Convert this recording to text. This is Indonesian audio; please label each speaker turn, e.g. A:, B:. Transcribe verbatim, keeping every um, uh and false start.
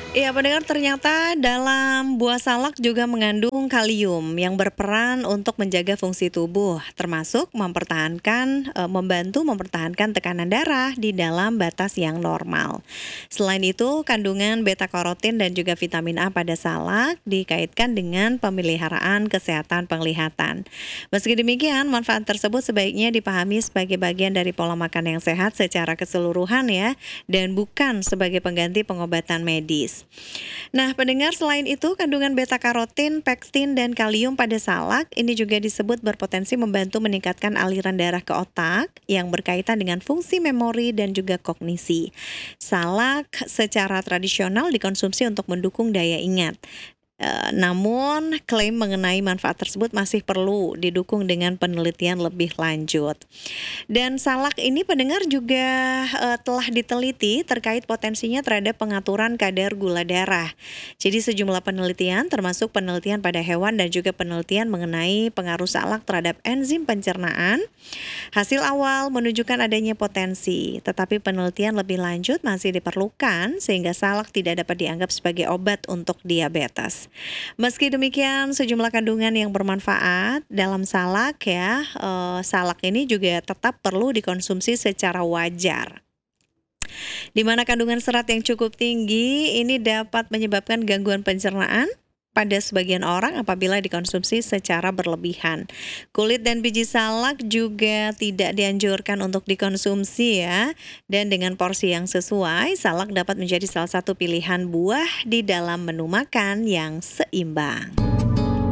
A: Iya, pendengar, ternyata dalam buah salak juga mengandung kalium yang berperan untuk menjaga fungsi tubuh, termasuk mempertahankan eh, membantu mempertahankan tekanan darah di dalam batas yang normal. Selain itu, kandungan beta karotin dan juga vitamin A pada salak dikaitkan dengan pemeliharaan kesehatan penglihatan. Meski demikian, manfaat tersebut sebaiknya dipahami sebagai bagian dari pola makan yang sehat secara keseluruhan ya, dan bukan sebagai pengganti pengobatan medis. Nah, pendengar, selain itu kandungan beta karotin, pektin, dan kalium pada salak ini juga disebut berpotensi membantu meningkatkan aliran darah ke otak yang berkaitan dengan fungsi memori dan juga kognisi. Salak secara tradisional dikonsumsi untuk mendukung daya ingat. Eh, namun, klaim mengenai manfaat tersebut masih perlu didukung dengan penelitian lebih lanjut. Dan salak ini, pendengar, juga eh, telah diteliti terkait potensinya terhadap pengaturan kadar gula darah. Jadi sejumlah penelitian, termasuk penelitian pada hewan dan juga penelitian mengenai pengaruh salak terhadap enzim pencernaan, hasil awal menunjukkan adanya potensi, tetapi penelitian lebih lanjut masih diperlukan sehingga salak tidak dapat dianggap sebagai obat untuk diabetes. Meski demikian, sejumlah kandungan yang bermanfaat dalam salak ya, eh, salak ini juga tetap perlu dikonsumsi secara wajar. Di mana kandungan serat yang cukup tinggi ini dapat menyebabkan gangguan pencernaan pada sebagian orang apabila dikonsumsi secara berlebihan. Kulit dan biji salak juga tidak dianjurkan untuk dikonsumsi ya. Dan dengan porsi yang sesuai, salak dapat menjadi salah satu pilihan buah di dalam menu makan yang seimbang.